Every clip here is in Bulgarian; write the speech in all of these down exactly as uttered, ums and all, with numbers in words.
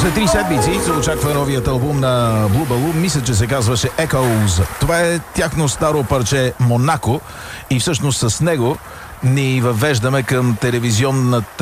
След три седмици се очаква новият албум на Blue Balloon. Мисля, че се казваше Echoes. Това е тяхно старо парче Монако и всъщност с него ни въвеждаме към телевизионната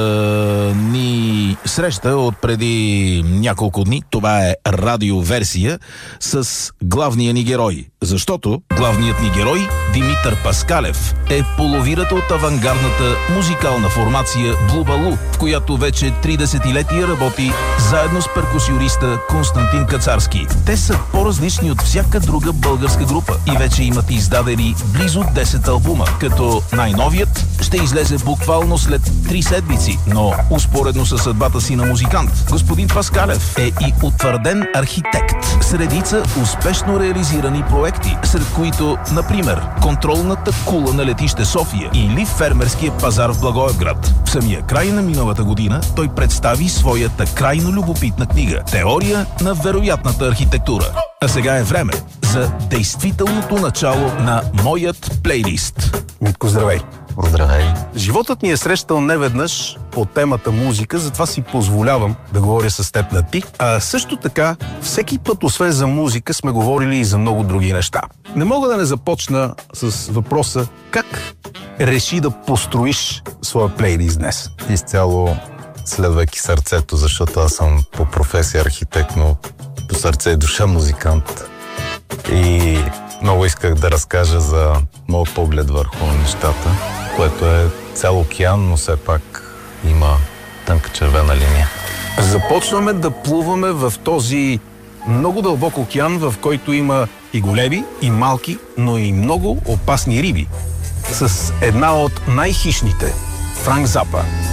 ни среща от преди няколко дни. Това е радиоверсия с главния ни герой. Защото главният ни герой, Димитър Паскалев, е половината от авангардната музикална формация Blue Balloon, в която вече три десетилетия работи заедно с перкусиониста Константин Кацарски. Те са по-различни от всяка друга българска група и вече имат издадени близо десет албума, като най-новият ще излезе буквално след три седмици, но успоредно със съдбата си на музикант, господин Паскалев е и утвърден архитект с редица успешно реализирани проекти, сред които, например, контролната кула на летище София или фермерския пазар в Благоевград. В самия край на миналата година той представи своята крайно любопитна книга «Теория на вероятната архитектура». А сега е време за действителното начало на моят плейлист. Митко, здравей! Здравей! Животът ни е срещал неведнъж по темата музика, затова си позволявам да говоря с теб на ти. А също така, всеки път, освен за музика, сме говорили и за много други неща. Не мога да не започна с въпроса как реши да построиш своя плейлист днес? Изцяло следвайки сърцето, защото аз съм по професия архитект, но по сърце и душа музикант. И много исках да разкажа за моят поглед върху нещата, което е цял океан, но все пак има тънка червена линия. Започваме да плуваме в този много дълбок океан, в който има и големи, и малки, но и много опасни риби. С една от най-хищните – Франк Запа.